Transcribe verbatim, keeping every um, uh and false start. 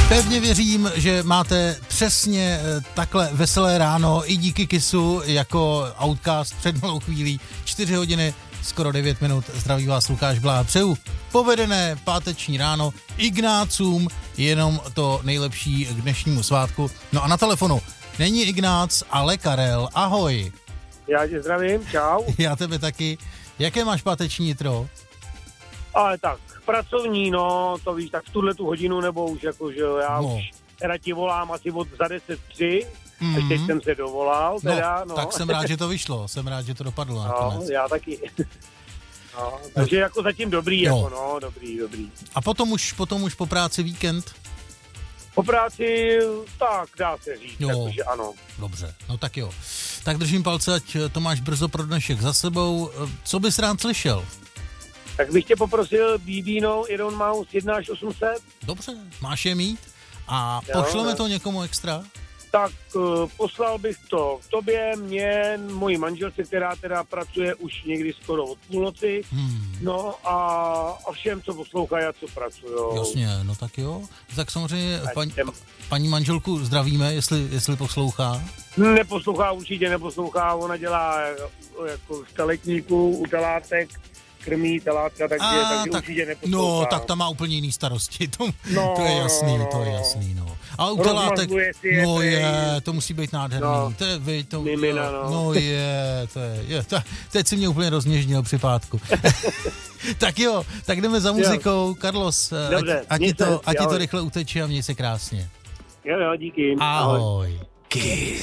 Pevně věřím, že máte přesně takhle veselé ráno i díky Kissu jako Outcast před malou chvílí. čtyři hodiny, skoro devět minut. Zdraví vás Lukáš Bláha. Přeju povedené páteční ráno Ignácům, jenom to nejlepší k dnešnímu svátku. No a na telefonu není Ignác, ale Karel. Ahoj. Já tě zdravím, čau. Já tebe taky. Jaké máš páteční jitro? Ale tak, pracovní, no, to víš, tak v tuhle tu hodinu, nebo už jako, že já no. už teda ti volám asi od za deset tři, mm-hmm. až teď jsem se dovolal, teda, no. no. Tak jsem rád, že to vyšlo, jsem rád, že to dopadlo no, nakonec. já taky. No, takže no. jako zatím dobrý, jo. jako no, dobrý, dobrý. A potom už, potom už po práci víkend? Po práci, tak dá se říct, jo. takže ano. Dobře, no tak jo. Tak držím palce, ať to máš brzo pro dnešek za sebou. Co bys rád slyšel? Tak bych tě poprosil Bíbínou Iron Mouse jedna až osm set. Dobře, máš je mít a jo, pošleme ne. to někomu extra? Tak uh, poslal bych to k tobě, mě, mojí manželce, která teda pracuje už někdy skoro od půlnoci, hmm. no a, a všem, co poslouchají a co pracujou. Jasně, no tak jo. Tak samozřejmě paň, paní manželku zdravíme, jestli, jestli poslouchá. Neposlouchá, určitě neposlouchá, ona dělá jako v teletníku, u telátek, krmí telátka, takže, a, takže tak, určitě neposlouchá. No, tak ta má úplně jiný starosti, to, no, to je jasný, no, to je jasný, no. Ale u telátek, no je, to musí být nádherný, no, to je, vy, to, mimina, no. no je, to je, je to, teď si mě úplně rozněžnil při pátku. Tak jo, tak jdeme za muzikou, jo. Carlos, dobře, ať, ať, to, ať ti to rychle uteče a měj se krásně. Jo, jo, díky. Ahoj. Ahoj.